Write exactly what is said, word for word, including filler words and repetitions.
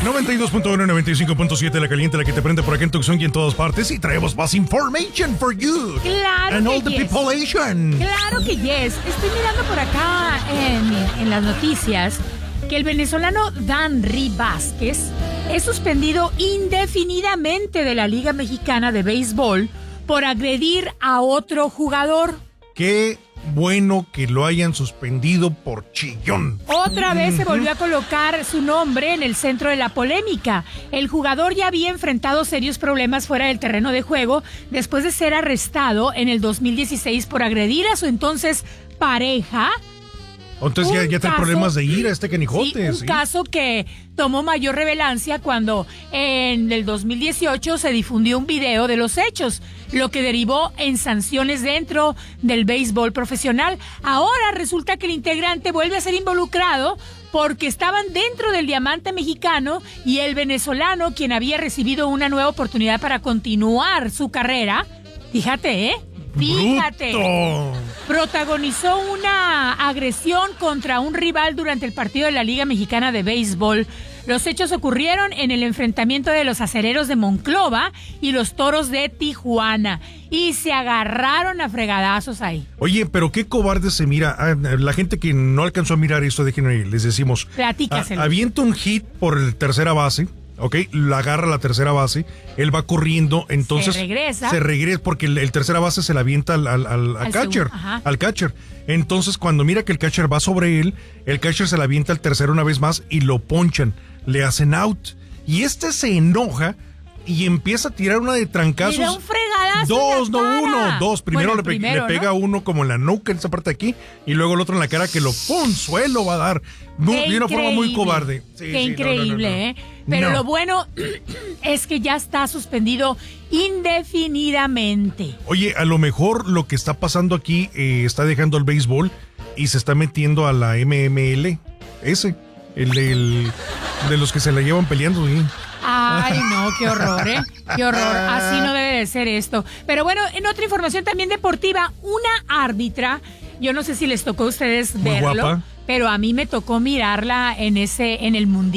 noventa y dos punto uno, noventa y cinco punto siete, la caliente, la que te prende por aquí en Tucson y en todas partes. Y traemos más information for you. Claro And que all the yes. population. Claro que yes. Estoy mirando por acá en, en las noticias que el venezolano Danry Vázquez es suspendido indefinidamente de la Liga Mexicana de Béisbol por agredir a otro jugador. Qué bueno que lo hayan suspendido por chillón. Otra vez se volvió a colocar su nombre en el centro de la polémica. El jugador ya había enfrentado serios problemas fuera del terreno de juego después de ser arrestado en el dos mil dieciséis por agredir a su entonces pareja. Entonces ya, ya trae caso, problemas de ira este canijote. Sí, un ¿sí? caso que tomó mayor relevancia cuando en el dos mil dieciocho se difundió un video de los hechos, lo que derivó en sanciones dentro del béisbol profesional. Ahora resulta que el integrante vuelve a ser involucrado porque estaban dentro del diamante mexicano y el venezolano, quien había recibido una nueva oportunidad para continuar su carrera, fíjate, ¿eh? Fíjate, ¡Bruto! Protagonizó una agresión contra un rival durante el partido de la Liga Mexicana de Béisbol. Los hechos ocurrieron en el enfrentamiento de los acereros de Monclova y los toros de Tijuana. Y se agarraron a fregadazos ahí. Oye, pero qué cobarde se mira. Ah, la gente que no alcanzó a mirar esto, déjenme, les decimos. Platícaselo. A, avienta un hit por el tercera base. Ok, la agarra la tercera base, él va corriendo, entonces se regresa, se regresa porque el, el tercera base se la avienta al, al, al, al catcher, al catcher. Entonces cuando mira que el catcher va sobre él, el catcher se la avienta al tercero una vez más y lo ponchan, le hacen out. Y este se enoja y empieza a tirar una de trancazos. Mira, un fregadazo Dos, en la no cara. uno, dos. Primero, Bueno, le, pe- primero, le pega ¿no? uno como en la nuca, en esa parte de aquí, y luego el otro en la cara que lo pum, suelo va a dar. Muy, de una forma muy cobarde. Sí, Qué sí, increíble, no, no, no, no. ¿eh? Pero No. lo bueno es que ya está suspendido indefinidamente. Oye, a lo mejor lo que está pasando aquí eh, está dejando el béisbol y se está metiendo a la M M L, ese, el, del- de los que se la llevan peleando. ¿sí? Ay, no, qué horror, ¿eh? Qué horror. Así no debe de ser esto. Pero bueno, en otra información también deportiva, una árbitra, yo no sé si les tocó a ustedes Muy verlo, guapa. pero a mí me tocó mirarla en ese, en el Mundial.